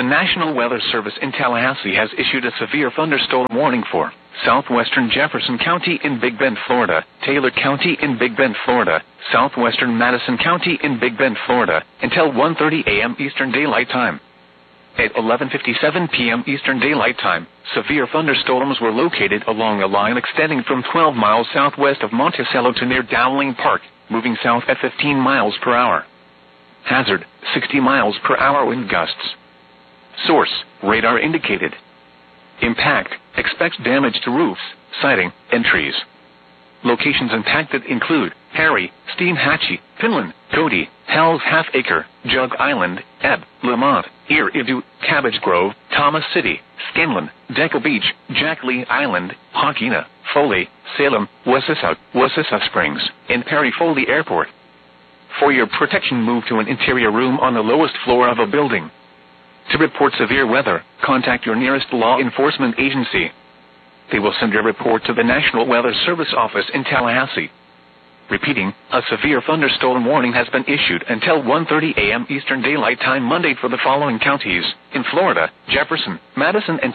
National Weather Service in Tallahassee has issued a severe thunderstorm warning for southwestern Jefferson County in Big Bend, Florida, Taylor County in Big Bend, Florida, southwestern Madison County in Big Bend, Florida, until 1:30 a.m. Eastern Daylight Time. At 11:57 p.m. Eastern Daylight Time, severe thunderstorms were located along a line extending from 12 miles southwest of Monticello to near Dowling Park, moving south at 15 miles per hour. Hazard, 60 miles per hour wind gusts. Source, radar indicated. Impact, expects damage to roofs, siding, and trees. Locations impacted include Harry, Steinhatchee, Finland, Cody, Hell's Half Acre, Jug Island, Ebb, Lamont, Eridu, Cabbage Grove, Thomas City, Scanlon, Deckle Beach, Jack Lee Island, Hockina, Foley, Salem, Wassisa Springs, and Perry Foley Airport. For your protection, move to an interior room on the lowest floor of a building. To report severe weather, contact your nearest law enforcement agency. They will send your report to the National Weather Service office in Tallahassee. Repeating, a severe thunderstorm warning has been issued until 1:30 a.m. Eastern Daylight Time Monday for the following counties in Florida: Jefferson, Madison, and